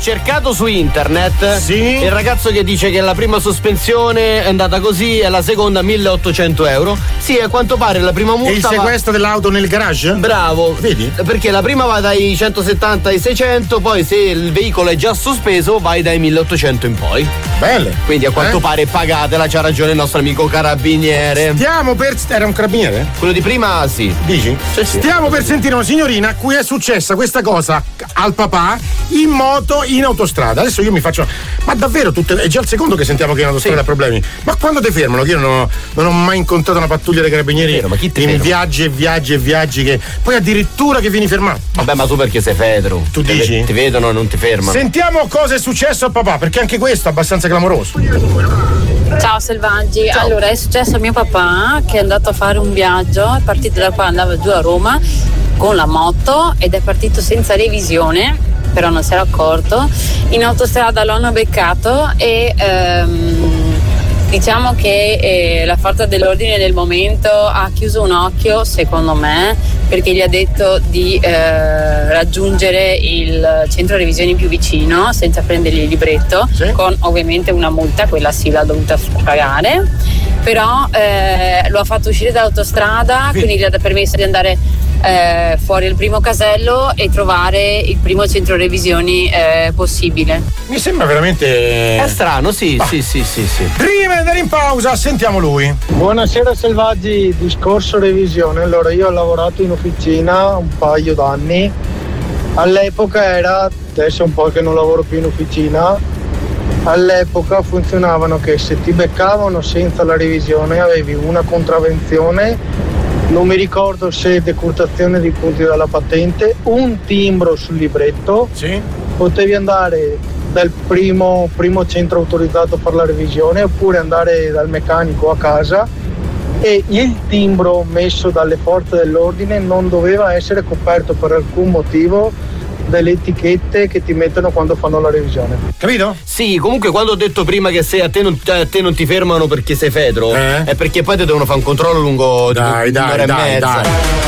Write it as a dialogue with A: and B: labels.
A: cercato su internet.
B: Sì.
A: Il ragazzo che dice che la prima sospensione è andata così e la seconda 1.800 euro. Sì, a quanto pare la prima multa.
B: E il sequestro dell'auto nel garage?
A: Bravo.
B: Vedi?
A: Perché la prima va dai 170 ai 600, poi se il veicolo è già sospeso vai dai 1.800 in poi.
B: Belle.
A: Quindi a quanto pare pagatela, c'ha ragione il nostro amico carabiniere.
B: Stiamo per. Era un carabiniere?
A: Quello di prima sì.
B: Dici?
A: Sì.
B: Stiamo per sentire una signorina a cui è successa questa cosa al papà in moto in autostrada. Adesso io mi faccio. Ma davvero è già il secondo che sentiamo che in autostrada ha problemi. Ma quando ti fermano? Che io non ho mai incontrato una pattuglia dei carabinieri
A: ma chi ti
B: in
A: ferma?
B: viaggi che. Poi addirittura che vieni fermato.
A: Vabbè, ma tu perché sei Fedro?
B: Tu dici?
A: Ti vedono e non ti fermano.
B: Sentiamo cosa è successo a papà, perché anche questo è abbastanza clamoroso.
C: Ciao selvaggi, allora è successo a mio papà che è andato a fare un viaggio, è partito da qua, andava giù a Roma con la moto ed è partito senza revisione, però non si era accorto, in autostrada lo hanno beccato e diciamo che la forza dell'ordine del momento ha chiuso un occhio, secondo me, perché gli ha detto di raggiungere il centro revisioni più vicino senza prendergli il libretto, con ovviamente una multa, quella sì l'ha dovuta pagare, però lo ha fatto uscire dall'autostrada, quindi gli ha permesso di andare fuori il primo casello e trovare il primo centro revisioni possibile.
B: Mi sembra veramente.
A: È strano, sì.
B: Prima di andare in pausa, sentiamo lui.
D: Buonasera selvaggi, discorso revisione. Allora, io ho lavorato in officina un paio d'anni. All'epoca adesso è un po' che non lavoro più in officina. All'epoca funzionavano che se ti beccavano senza la revisione avevi una contravvenzione, non mi ricordo se decurtazione di punti dalla patente, un timbro sul libretto, potevi andare dal primo centro autorizzato per la revisione oppure andare dal meccanico a casa, e il timbro messo dalle forze dell'ordine non doveva essere coperto per alcun motivo delle etichette che ti mettono quando fanno la revisione.
B: Capito?
A: Sì, comunque quando ho detto prima che se a te non ti fermano perché sei Fedro, è perché poi ti devono fare un controllo lungo un'ora e mezza.